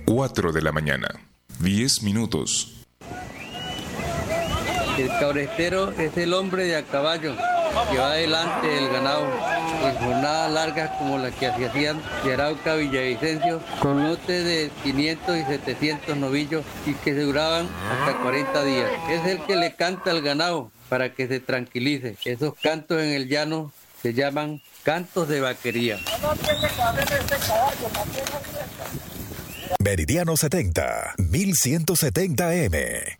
4 de la mañana, 10 minutos. El cabrestero es el hombre de a caballo que va adelante del ganado en jornadas largas como las que se hacían de Arauca a Villavicencio, con lotes de 500 y 700 novillos y que se duraban hasta 40 días. Es el que le canta al ganado para que se tranquilice. Esos cantos en el llano se llaman cantos de vaquería. Meridiano 70, 1170M.